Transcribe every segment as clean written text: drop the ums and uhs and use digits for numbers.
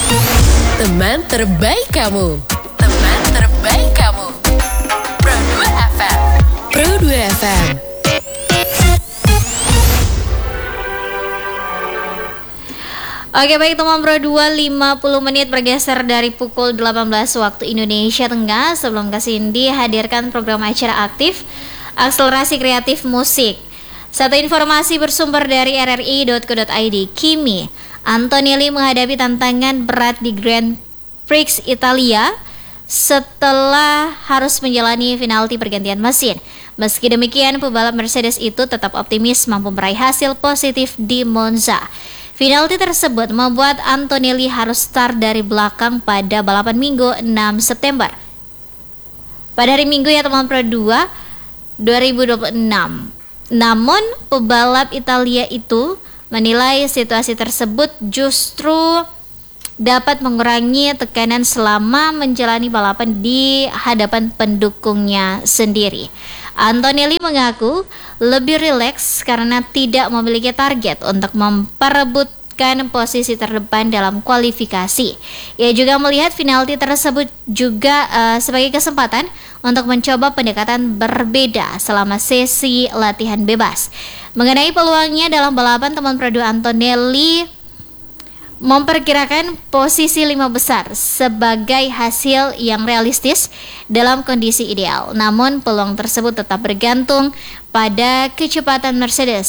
Teman terbaik kamu. Teman terbaik kamu. Pro 2 FM. Pro 2 FM. Oke baik teman Pro 2, 50 menit bergeser dari pukul 18 waktu Indonesia Tengah. Sebelum ke Cindy hadirkan program acara aktif Akselerasi Kreatif Musik. Satu informasi bersumber dari rri.co.id. Kimi Antonelli menghadapi tantangan berat di Grand Prix Italia setelah harus menjalani penalti pergantian mesin. Meski demikian, pebalap Mercedes itu tetap optimis mampu meraih hasil positif di Monza. Penalti tersebut membuat Antonelli harus start dari belakang pada balapan Minggu 6 September. Pada hari Minggu ya teman Pro 2 2026. Namun pebalap Italia itu menilai situasi tersebut justru dapat mengurangi tekanan selama menjalani balapan di hadapan pendukungnya sendiri. Antonelli mengaku lebih rileks karena tidak memiliki target untuk memperebutkan posisi terdepan dalam kualifikasi. Ia juga melihat penalti tersebut juga sebagai kesempatan untuk mencoba pendekatan berbeda selama sesi latihan bebas. Mengenai peluangnya dalam balapan, teman Pro 2 Antonelli memperkirakan posisi 5 besar sebagai hasil yang realistis dalam kondisi ideal. Namun peluang tersebut tetap bergantung pada kecepatan Mercedes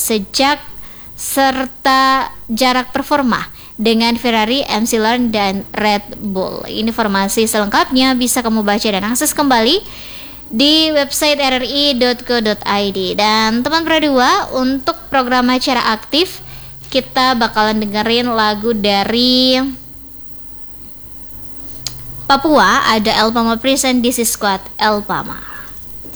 serta jarak performa dengan Ferrari, McLaren dan Red Bull. Informasi selengkapnya bisa kamu baca dan akses kembali di website rri.co.id. Dan teman Pro 2, untuk program acara aktif kita bakalan dengerin lagu dari Papua, ada El Pama Present This Is Squad El Pama.